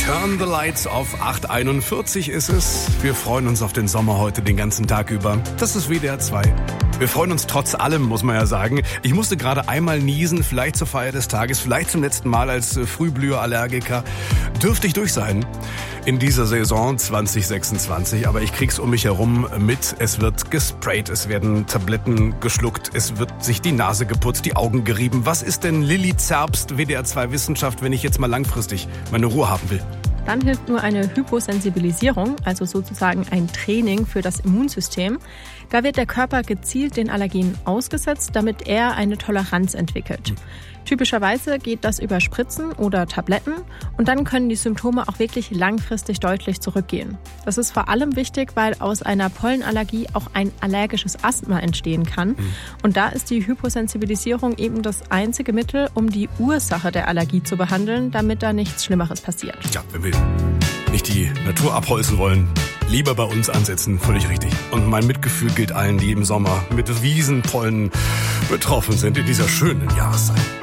Turn the Lights auf 8:41 ist es. Wir freuen uns auf den Sommer heute den ganzen Tag über. Das ist WDR 2. Wir freuen uns trotz allem, muss man ja sagen. Ich musste gerade einmal niesen, vielleicht zur Feier des Tages, vielleicht zum letzten Mal als Frühblüherallergiker. Dürfte ich durch sein in dieser Saison 2026, aber ich krieg's um mich herum mit. Es wird gesprayt, es werden Tabletten geschluckt, es wird sich die Nase geputzt, die Augen gerieben. Was ist denn Lilly Zerbst, WDR 2 Wissenschaft, wenn ich jetzt mal langfristig meine Ruhe haben will? Dann hilft nur eine Hyposensibilisierung, also sozusagen ein Training für das Immunsystem. Da wird der Körper gezielt den Allergenen ausgesetzt, damit er eine Toleranz entwickelt. Typischerweise geht das über Spritzen oder Tabletten und dann können die Symptome auch wirklich langfristig deutlich zurückgehen. Das ist vor allem wichtig, weil aus einer Pollenallergie auch ein allergisches Asthma entstehen kann. Und da ist die Hyposensibilisierung eben das einzige Mittel, um die Ursache der Allergie zu behandeln, damit da nichts Schlimmeres passiert. Ja, wenn wir nicht die Natur abholzen wollen, lieber bei uns ansetzen, völlig richtig. Und mein Mitgefühl gilt allen, die im Sommer mit Wiesenpollen betroffen sind in dieser schönen Jahreszeit.